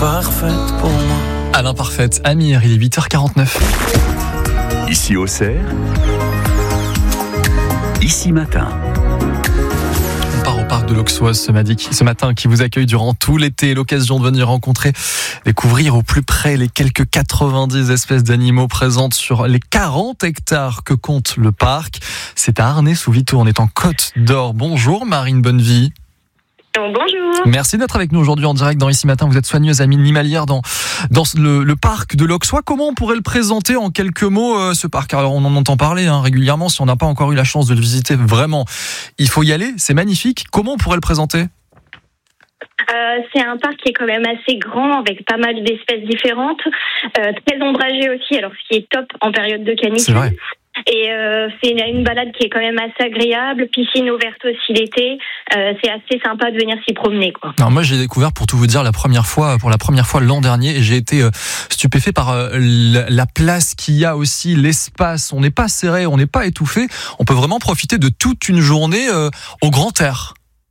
parfaite pour moi. Alain Parfaite, Amir, il est 8h49. Ici Auxerre, ici matin. On part au parc de l'Auxoise ce matin qui vous accueille durant tout l'été. L'occasion de venir rencontrer, découvrir au plus près les quelques 90 espèces d'animaux présentes sur les 40 hectares que compte le parc. C'est à Arnay-sous-Vitour, on est en Côte d'Or. Bonjour Marine Bonnevie. Bonjour. Merci d'être avec nous aujourd'hui en direct dans Ici Matin. Vous êtes soigneuse animalière dans le parc de l'Auxois. Comment on pourrait le présenter en quelques mots, ce parc? Alors on en entend parler régulièrement. Si on n'a pas encore eu la chance de le visiter, vraiment, il faut y aller. C'est magnifique. Comment on pourrait le présenter? C'est un parc qui est quand même assez grand avec pas mal d'espèces différentes, très ombragé aussi. Alors ce qui est top en période de canicule. C'est vrai. Et c'est une balade qui est quand même assez agréable, piscine ouverte aussi l'été, c'est assez sympa de venir s'y promener, quoi. Alors moi j'ai découvert, pour tout vous dire, pour la première fois l'an dernier, et j'ai été stupéfait par la place qu'il y a aussi, l'espace. On n'est pas serré, on n'est pas étouffé, on peut vraiment profiter de toute une journée au grand air.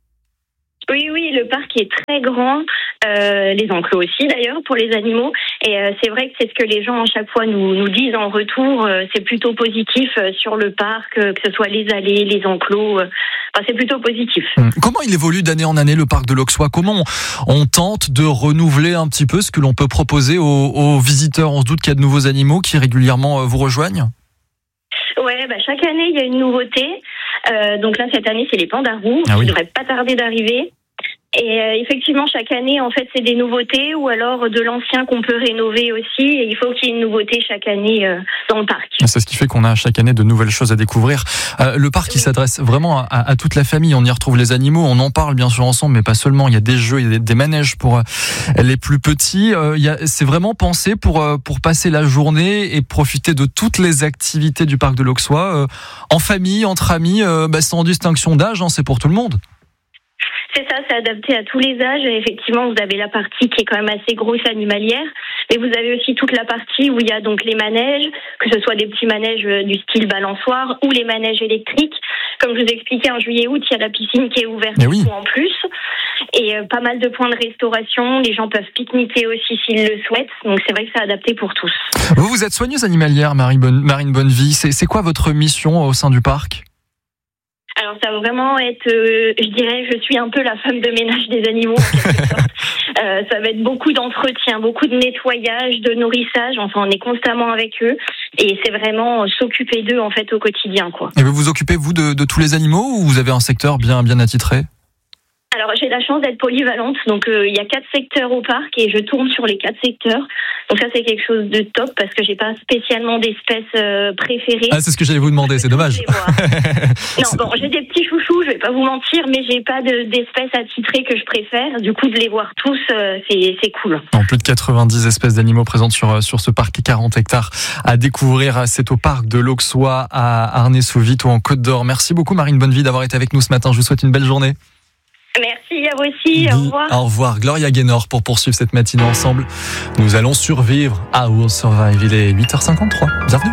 Oui, le parc est très grand, les enclos aussi d'ailleurs pour les animaux, et c'est vrai que c'est ce que les gens à chaque fois nous disent en retour, c'est plutôt positif sur le parc, que ce soit les allées, les enclos, c'est plutôt positif. Comment il évolue d'année en année le parc de l'Auxois? Comment on tente de renouveler un petit peu ce que l'on peut proposer aux visiteurs? On se doute qu'il y a de nouveaux animaux qui régulièrement vous rejoignent? Ouais, chaque année il y a une nouveauté. Donc là cette année c'est les pandas roux, qui ne devraient pas tarder d'arriver. Et effectivement chaque année en fait c'est des nouveautés ou alors de l'ancien qu'on peut rénover aussi. Et il faut qu'il y ait une nouveauté chaque année dans le parc. C'est ce qui fait qu'on a chaque année de nouvelles choses à découvrir. Le parc il s'adresse vraiment à toute la famille. On y retrouve les animaux, on en parle bien sûr ensemble, mais pas seulement. Il y a des jeux, il y a des manèges pour les plus petits. C'est vraiment pensé pour passer la journée et profiter de toutes les activités du parc de l'Auxois en famille, entre amis, sans distinction d'âge. C'est pour tout le monde. C'est ça, c'est adapté à tous les âges. Et effectivement, vous avez la partie qui est quand même assez grosse animalière, mais vous avez aussi toute la partie où il y a donc les manèges, que ce soit des petits manèges du style balançoire ou les manèges électriques. Comme je vous expliquais, en juillet-août, il y a la piscine qui est ouverte en plus. Et pas mal de points de restauration. Les gens peuvent pique-niquer aussi s'ils le souhaitent. Donc c'est vrai que c'est adapté pour tous. Vous êtes soigneuse animalière, Marine Bonnevie. C'est quoi votre mission au sein du parc? Alors ça va vraiment être, je dirais, je suis un peu la femme de ménage des animaux en quelque sorte. Ça va être beaucoup d'entretien, beaucoup de nettoyage, de nourrissage. Enfin, on est constamment avec eux et c'est vraiment s'occuper d'eux en fait au quotidien, quoi. Et vous vous occupez vous de tous les animaux ou vous avez un secteur bien attitré? Alors j'ai la chance d'être polyvalente, donc il y a 4 secteurs au parc et je tourne sur les 4 secteurs. Donc ça c'est quelque chose de top parce que j'ai pas spécialement d'espèces préférées. Ah, c'est ce que j'allais vous demander, c'est dommage. Non, j'ai des petits chouchous, je vais pas vous mentir, mais j'ai pas d'espèces attitrées que je préfère. Du coup de les voir tous, c'est cool. En plus de 90 espèces d'animaux présentes sur ce parc et 40 hectares à découvrir. C'est au parc de l'Auxois à Arnay-sous-Vitour en Côte d'Or. Merci beaucoup Marine Bonnevie d'avoir été avec nous ce matin. Je vous souhaite une belle journée. Merci à vous aussi, au revoir. Au revoir, Gloria Gaynor, pour poursuivre cette matinée ensemble. Nous allons survivre à Will Survive. Il est 8h53. Bienvenue.